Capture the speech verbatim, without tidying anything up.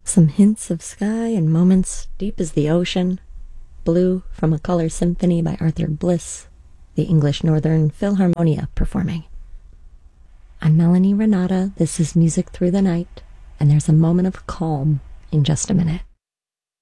Some hints of sky and moments deep as the ocean. Blue from a Color Symphony by Arthur Bliss, the English Northern Philharmonia performing. I'm Melanie Renata. This is Music Through the Night, and there's a moment of calm in just a minute.